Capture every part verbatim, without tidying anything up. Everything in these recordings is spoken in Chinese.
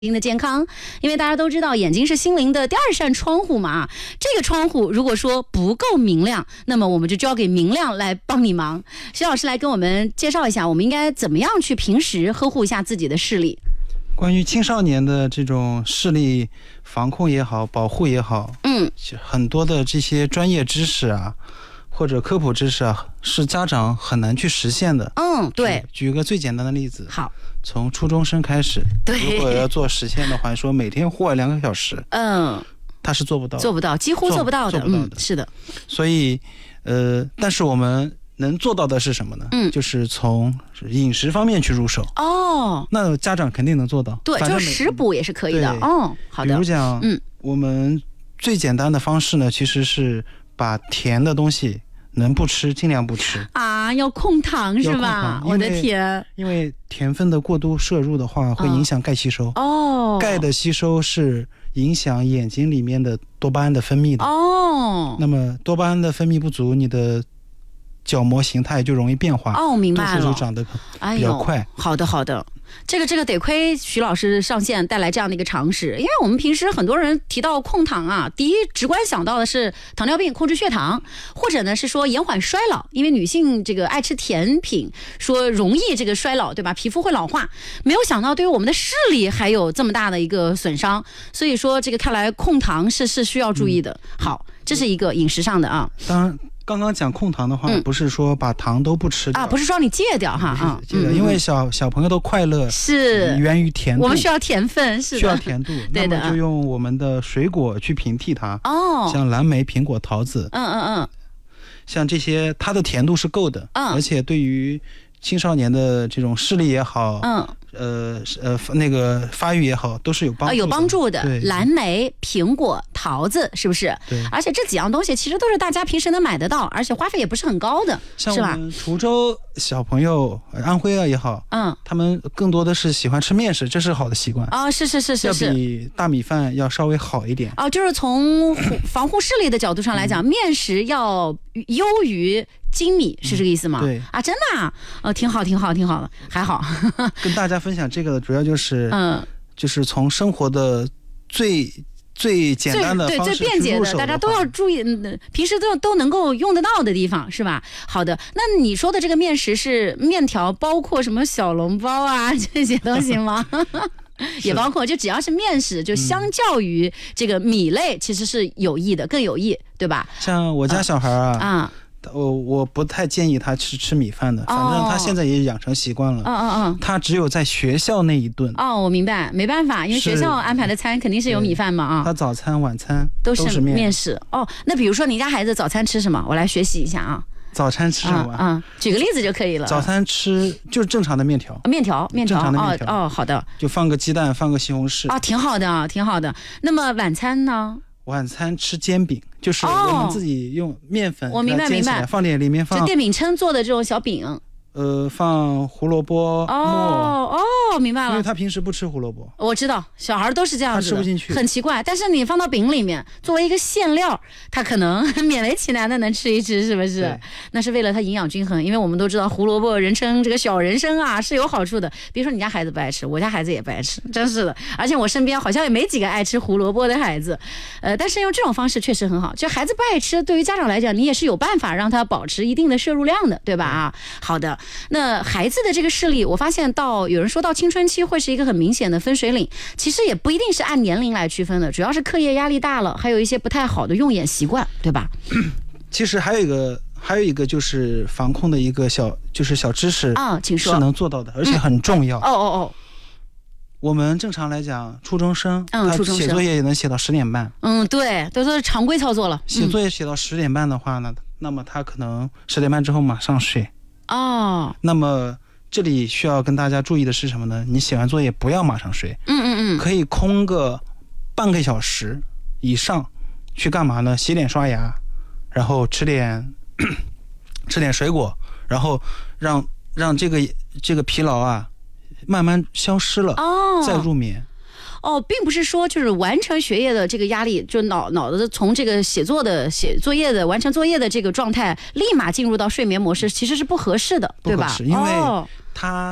的健康，因为大家都知道眼睛是心灵的第二扇窗户嘛，这个窗户如果说不够明亮，那么我们就交给明亮来帮你忙。徐老师来跟我们介绍一下，我们应该怎么样去平时呵护一下自己的视力。 关于青少年的这种视力防控也好，保护也好， 嗯， 很多的这些专业知识啊或者科普知识啊，是家长很难去实现的。 嗯，对。 举, 举个最简单的例子， 好， 从初中生开始， 对， 如果要做实现的话，说每天户外两个小时， 嗯， 他是做不到的， 做不到，几乎做不到的， 做不到的， 嗯，是的。 所以，呃，但是我们能做到的是什么呢？嗯，就是从饮食方面去入手。 哦， 那家长肯定能做到， 对，就是食补也是可以的。哦，好的。 比如讲，嗯，我们最简单的方式呢，其实是把甜的东西能不吃尽量不吃啊，要控糖是吧？我的天， 因为甜分的过度摄入的话，会影响钙吸收。 哦， 钙的吸收是影响眼睛里面的多巴胺的分泌的。哦，那么多巴胺的分泌不足，你的角膜形态就容易变化。 哦，明白了， 就长得比较快。哎、 好的，好的。这个这个得亏徐老师上线带来这样的一个常识，因为我们平时很多人提到控糖啊，第一直观想到的是糖尿病控制血糖，或者呢是说延缓衰老，因为女性这个爱吃甜品，说容易这个衰老，对吧？皮肤会老化，没有想到对于我们的视力还有这么大的一个损伤，所以说这个看来控糖是是需要注意的。嗯、好，这是一个饮食上的啊。 当然。刚刚讲控糖的话、嗯，不是说把糖都不吃掉啊，不是说你戒掉哈啊， 戒掉，因为小小朋友的快乐是源于甜度， 我们需要甜分，是的， 需要甜度， 对的， 那么就用我们的水果去平替它哦，像蓝莓、苹果、桃子， 嗯嗯嗯， 像这些它的甜度是够的，嗯，而且对于青少年的这种视力也好，嗯。呃呃，那个发育也好，都是有帮助的、呃、 有帮助的。蓝莓、苹果、桃子，是不是？ 对。 而且这几样东西其实都是大家平时能买得到，而且花费也不是很高的， 像我们滁州小朋友，安徽啊也好，嗯，他们更多的是喜欢吃面食，这是好的习惯啊、哦，是是是是是， 要比大米饭要稍微好一点。 哦，就是从防护视力的角度上来讲，嗯、面食要优于精米，是这个意思吗？ 嗯、对啊，真的啊，呃，挺好，挺好，挺好的，还好。 跟大家分享这个主要就是，嗯，就是从生活的最最简单的方式对最便捷的，大家都要注意，嗯、平时都都能够用得到的地方，是吧？好的，那你说的这个面食是面条，包括什么小笼包啊这些东西吗？也包括，就只要是面食，就相较于这个米类，其实是有益的，更有益，对吧？ 像我家小孩啊。 啊啊我我不太建议他吃吃米饭的，反正他现在也养成习惯了。嗯嗯嗯，他只有在学校那一顿。 哦，我明白，没办法，因为学校安排的餐肯定是有米饭嘛啊。 他早餐、晚餐都是面面食。哦，那比如说你家孩子早餐吃什么？我来学习一下啊。 早餐吃什么？ 嗯，嗯举个例子就可以了。 早餐吃就是正常的面条。 面条，面条， 正常的面条。 哦哦，好的。 就放个鸡蛋，放个西红柿。 啊，挺好的，挺好的。那么晚餐呢？ 晚餐吃煎饼，就是我们自己用面粉我明白明白， 放点里面放就电饼铛做的这种小饼。 呃，放胡萝卜末。 哦哦，明白了。 因为他平时不吃胡萝卜。 我知道，小孩都是这样子的， 他吃不进去， 很奇怪。但是你放到饼里面，作为一个馅料，他可能勉为其难的能吃一吃，是不是？那是为了他营养均衡，因为我们都知道胡萝卜人称这个小人参啊是有好处的。比如说你家孩子不爱吃，我家孩子也不爱吃，真是的。而且我身边好像也没几个爱吃胡萝卜的孩子，呃，但是用这种方式确实很好。就孩子不爱吃，对于家长来讲，你也是有办法让他保持一定的摄入量的，对吧？啊，好的。那孩子的这个视力，我发现到有人说到青春期会是一个很明显的分水岭，其实也不一定是按年龄来区分的，主要是课业压力大了，还有一些不太好的用眼习惯，对吧？ 其实还有一个，还有一个就是防控的一个小，就是小知识啊，请说， 是能做到的，而且很重要。 嗯、哦哦哦。 我们正常来讲，初中生，嗯，他写作业也能写到十点半。 嗯，对，都是常规操作了。 写作业写到十点半的话呢，嗯、那么他可能十点半之后马上睡。哦，那么这里需要跟大家注意的是什么呢？你写完作业不要马上睡， 嗯嗯嗯， 可以空个半个小时以上去干嘛呢？洗脸刷牙，然后吃点吃点水果，然后让让这个这个疲劳啊慢慢消失了，哦，再入眠。 哦，并不是说就是完成学业的这个压力，就脑脑子从这个写作的写作业的完成作业的这个状态，立马进入到睡眠模式，其实是不合适的，对吧？ 不合适，因为它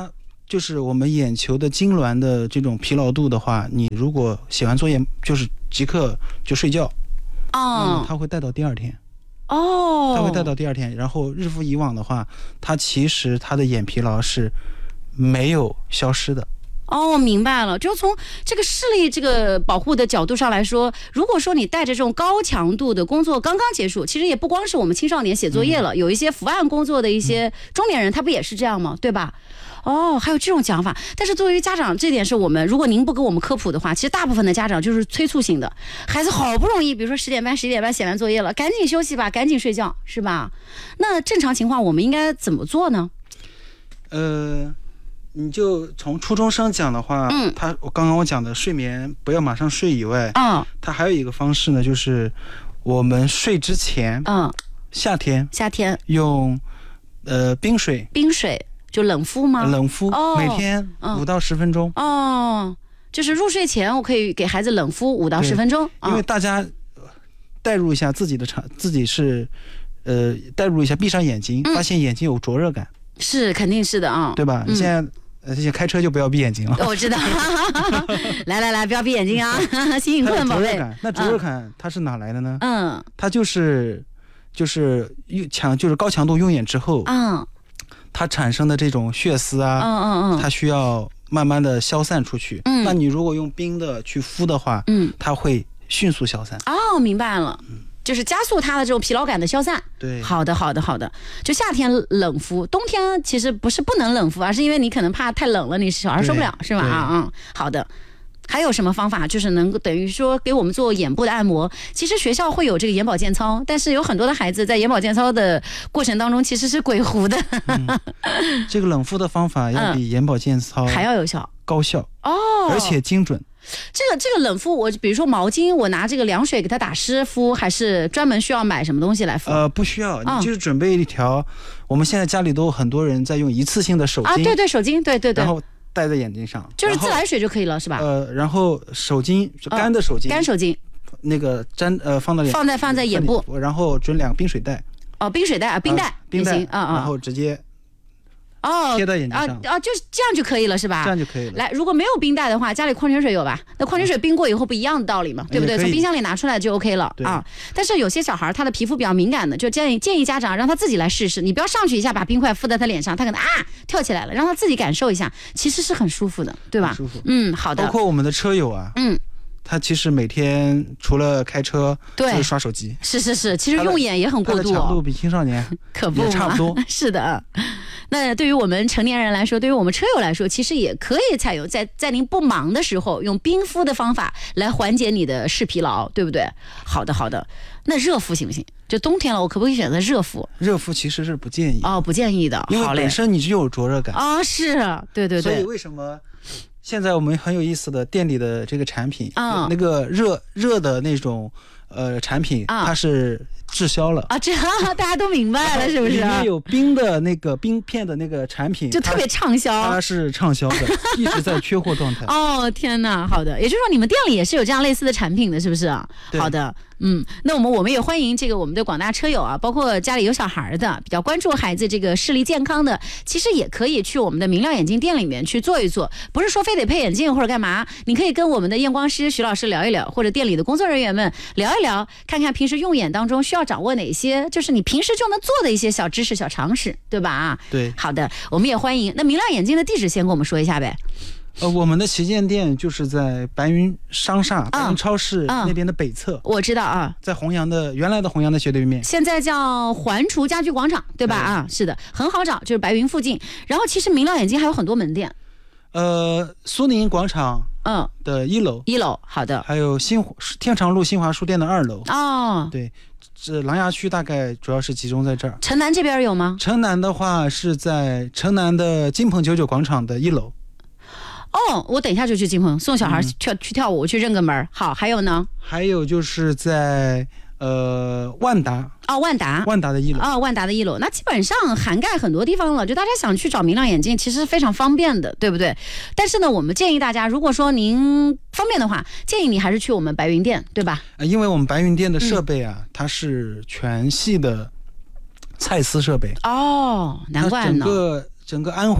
就是我们眼球的痉挛的这种疲劳度的话，你如果写完作业就是即刻就睡觉， 哦， 它会带到第二天。 哦， 它会带到第二天，然后日复一往的话，它其实它的眼疲劳是没有消失的。 哦，明白了。就从这个视力这个保护的角度上来说，如果说你带着这种高强度的工作刚刚结束，其实也不光是我们青少年写作业了，嗯、有一些伏案工作的一些中年人，他不也是这样吗？对吧？哦，还有这种讲法。但是作为家长，这点是我们，如果您不给我们科普的话，其实大部分的家长就是催促性的，孩子好不容易，比如说十点半、十一点半写完作业了，赶紧休息吧，赶紧睡觉，是吧？那正常情况我们应该怎么做呢？ 呃，你就从初中生讲的话，嗯，他我刚刚我讲的睡眠不要马上睡以外，嗯，他还有一个方式呢，就是我们睡之前，嗯，夏天夏天用呃冰水冰水。就冷敷吗？ 冷敷，哦、每天五到十分钟。 哦，就是入睡前我可以给孩子冷敷五到十分钟。 因为大家代入一下自己的场，自己是呃代入一下，闭上眼睛，嗯、发现眼睛有灼热感， 是肯定是的啊， 对吧？嗯、你现在呃现在开车就不要闭眼睛了。 我知道，来来来，不要闭眼睛啊，醒醒困，宝贝。 那灼热感它是哪来的呢？嗯，它就是就是强就是高强度用眼之后，嗯。它产生的这种血丝啊，嗯嗯嗯，它需要慢慢的消散出去。嗯，那你如果用冰的去敷的话，嗯，它会迅速消散。 哦，明白了，嗯，就是加速它的这种疲劳感的消散。 对， 好的好的好的。就夏天冷敷，冬天其实不是不能冷敷，而是因为你可能怕太冷了，你小孩受不了，是吧？啊嗯，好的。还有什么方法，就是能够等于说给我们做眼部的按摩？其实学校会有这个眼保健操，但是有很多的孩子在眼保健操的过程当中其实是鬼糊的。 嗯、这个冷敷的方法要比眼保健操还要有效、 高效哦，而且精准。 这个这个冷敷，我比如说毛巾，我拿这个凉水给它打湿敷，还是专门需要买什么东西来敷？ 呃，不需要，你就是准备一条。嗯、我们现在家里都有很多人在用一次性的手巾啊， 对对，手巾，对对对， 然后戴在眼睛上， 就是自来水就可以了，是吧？ 呃，然后手巾干的手巾， 干手巾， 那个粘呃放到脸， 放在放在眼部， 然后准两个冰水袋。 哦，冰水袋啊，冰袋， 冰袋啊啊， 然后直接。 哦， 贴在眼睛上啊啊，就是这样就可以了，是吧？ 这样就可以了。 来，如果没有冰袋的话，家里矿泉水有吧？那矿泉水冰过以后不一样的道理嘛，对不对？从冰箱里拿出来就 OK 了啊。但是有些小孩他的皮肤比较敏感的，就建议建议家长让他自己来试试，你不要上去一下把冰块敷在他脸上，他可能啊跳起来了，让他自己感受一下，其实是很舒服的，对吧？ 舒服。 嗯，好的。 包括我们的车友啊，嗯。他其实每天除了开车， 对， 就是刷手机。 是是是，其实用眼也很过度、哦， 他的强度比青少年可不也差不多。 是的，那对于我们成年人来说，对于我们车友来说，其实也可以采用在在您不忙的时候，用冰敷的方法来缓解你的视疲劳，对不对？好的好的，那热敷行不行？就冬天了，我可不可以选择热敷？ 热敷其实是不建议哦，不建议的， 因为本身你就有灼热感啊、哦。是，对对对。 所以为什么？现在我们很有意思的店里的这个产品，啊、那个热热的那种呃产品，啊、它是滞销了啊，这大家都明白了，是不是？里面有冰的那个冰片的那个产品， 就特别畅销， 它是畅销的，一直在缺货状态。 哦，天哪，好的，也就是说你们店里也是有这样类似的产品的，是不是？好的。嗯，那我们我们也欢迎这个我们的广大车友啊，包括家里有小孩的，比较关注孩子这个视力健康的，其实也可以去我们的明亮眼镜店里面去做一做，不是说非得配眼镜或者干嘛，你可以跟我们的验光师徐老师聊一聊，或者店里的工作人员们聊一聊，看看平时用眼当中需要掌握哪些，就是你平时就能做的一些小知识、小常识，对吧？啊， 对， 好的，我们也欢迎。那明亮眼镜的地址先跟我们说一下呗。 呃，我们的旗舰店就是在白云商厦、白云超市那边的北侧。嗯、 我知道啊， 在弘阳的原来的弘阳的斜对面， 现在叫环厨家居广场，对吧？对啊，是的，很好找，就是白云附近。然后其实明亮眼镜还有很多门店， 呃，苏宁广场嗯的一楼， 一楼好的， 还有新天长路新华书店的二楼。 哦， 对。这琅琊区大概主要是集中在这儿。 城南这边有吗？ 城南的话是在城南的金鹏九九广场的一楼。 哦，我等一下就去金鹏送小孩去、嗯、去跳舞，去认个门。好，还有呢？ 还有就是在呃万达。 哦，万达， 万达的一楼。 哦，万达的一楼，那基本上涵盖很多地方了。就大家想去找明亮眼镜，其实非常方便的，对不对？但是呢，我们建议大家，如果说您方便的话，建议你还是去我们白云店，对吧？ 呃，因为我们白云店的设备啊，嗯、它是全系的蔡司设备。 哦，难怪呢。 整个整个安徽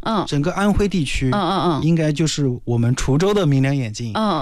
嗯， 整个安徽地区， 嗯嗯嗯， 应该就是我们滁州的明亮眼镜。 嗯。